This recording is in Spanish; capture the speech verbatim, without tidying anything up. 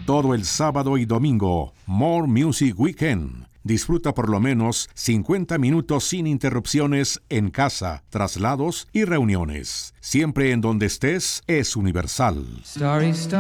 Todo el sábado y domingo, More Music Weekend. Disfruta por lo menos cincuenta minutos sin interrupciones en casa, traslados y reuniones. Siempre en donde estés es Universal. Starry, starry.